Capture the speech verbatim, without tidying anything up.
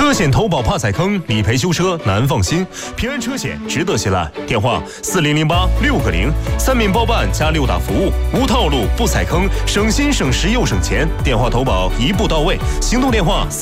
车险投保怕踩坑，理赔修车难放心。平安车险值得信赖。电话四零零八六个零，三免包办加六大服务，无套路不踩坑，省心省时又省钱。电话投保一步到位，行动电话。